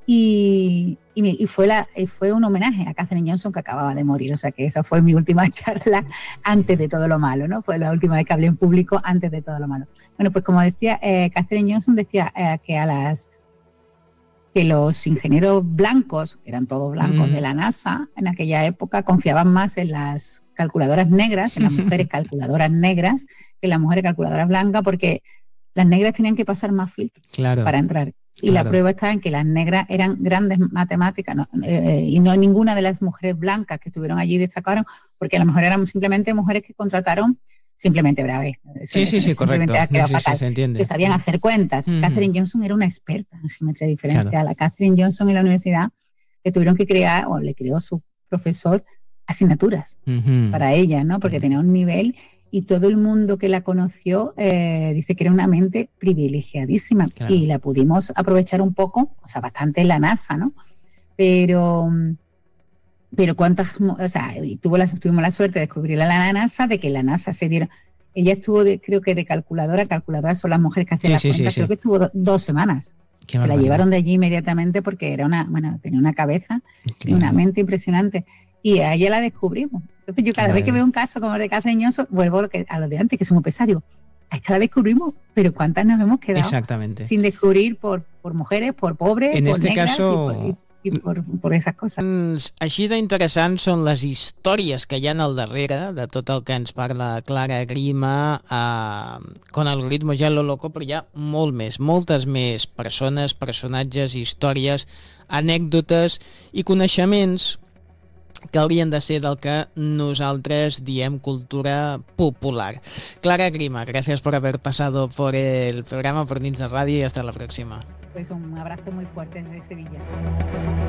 Y fue un homenaje a Katherine Johnson, que acababa de morir. O sea que esa fue mi última charla antes de todo lo malo, ¿no? Fue la última vez que hablé en público antes de todo lo malo. Bueno, pues como decía, Katherine Johnson decía que los ingenieros blancos, que eran todos blancos de la NASA, en aquella época confiaban más en las calculadoras negras, en las mujeres calculadoras negras, que en las mujeres calculadoras blancas, porque las negras tenían que pasar más filtros para entrar. Y la prueba está en que las negras eran grandes matemáticas, y no ninguna de las mujeres blancas que estuvieron allí destacaron, porque a lo mejor eran simplemente mujeres que contrataron simplemente braves. Sí, correcto. Se entiende. Que sabían hacer cuentas. Katherine Johnson era una experta en geometría diferencial. A Katherine Johnson en la universidad le tuvieron que crear, o le creó su profesor, asignaturas para ella, ¿no? Porque tenía un nivel, y todo el mundo que la conoció dice que era una mente privilegiadísima, y la pudimos aprovechar un poco, o sea, bastante en la NASA, ¿no? Pero cuántas, o sea, tuvimos la suerte de descubrirla en la NASA, de que la NASA se diera. Ella estuvo, creo que de calculadora son las mujeres que hacían las cuentas, creo que estuvo 2 semanas. Se la llevaron de allí inmediatamente porque tenía una cabeza y una mente impresionante. Y a ella la descubrimos. Entonces yo cada vez que veo un caso como el de Katherine Johnson, vuelvo a lo de antes, que somos pesados. A esta la descubrimos, pero ¿cuántas nos hemos quedado sin descubrir por mujeres, por pobres, en por este negras caso... i per esas coses. Així d'interessants són les històries que hi ha al darrere de tot el que ens parla Clara Grima, Con el ritmo ya lo loco, però hi ha moltes més persones, personatges, històries, anècdotes i coneixements que haurien de ser del que nosaltres diem cultura popular. Clara Grima, gracias por haber pasado por el programa, por Nits de Radio, y hasta la próxima. Pues un abrazo muy fuerte desde Sevilla.